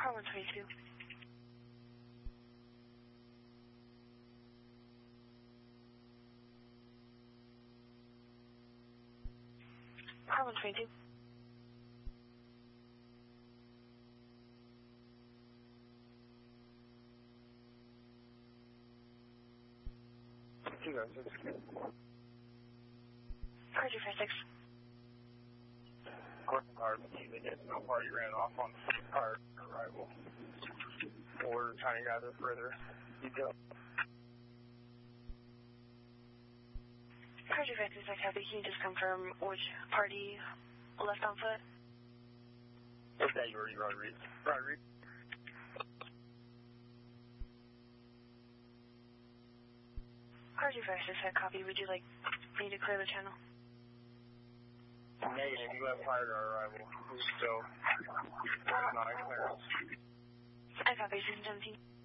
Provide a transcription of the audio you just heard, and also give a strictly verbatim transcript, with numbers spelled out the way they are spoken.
Car one twenty-two. Car one twenty-two. two nine six. Car two five six. Court car, the no party ran off on car arrival. We're trying to gather further detail. Car two five six, I copy. Can you just confirm which party left on foot? Is that yours, Rodriguez? Rodriguez? Car two five six, I copy. Would you like me to clear the channel? Negative, you have prior to our arrival. So, not a clearance. I copy. Season seventeen.